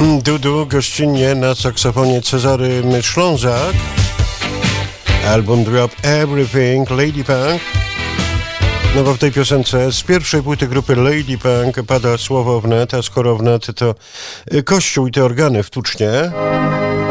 Dudu, gościnnie na saksofonie Cezary Ślązak. Album Drop Everything, Lady Punk. No bo w tej piosence z pierwszej płyty grupy Lady Punk pada słowo wnet, a skoro wnet to kościół i te organy w Tucznie.